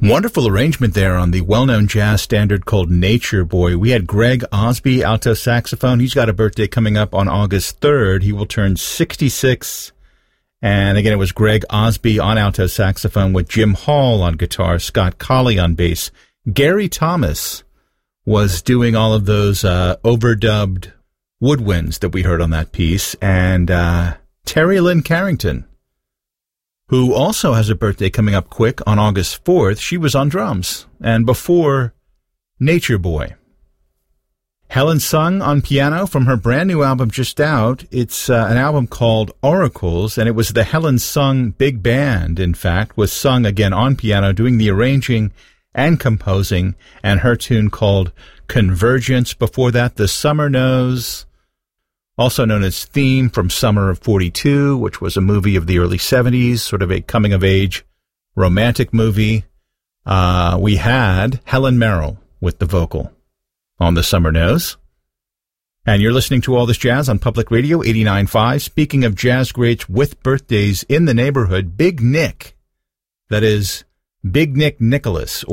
Wonderful arrangement there on the well-known jazz standard called Nature Boy. We had Greg Osby, alto saxophone. He's got a birthday coming up on August 3rd. He will turn 66. And again, it was Greg Osby on alto saxophone with Jim Hall on guitar, Scott Colley on bass. Gary Thomas was doing all of those overdubbed woodwinds that we heard on that piece. And Terry Lynn Carrington, who also has a birthday coming up quick on August 4th. She was on drums. And before Nature Boy. Helen Sung on piano from her brand new album just out. It's an album called Oracles, and it was the Helen Sung Big Band, in fact, was Sung again on piano, doing the arranging and composing, and her tune called Convergence. Before that, The Summer Knows, also known as Theme from Summer of 42, which was a movie of the early 70s, sort of a coming-of-age romantic movie. We had Helen Merrill with the vocal on The Summer Knows. And you're listening to All This Jazz on Public Radio 89.5. Speaking of jazz greats with birthdays in the neighborhood, Big Nick, that is Big Nick Nicholas,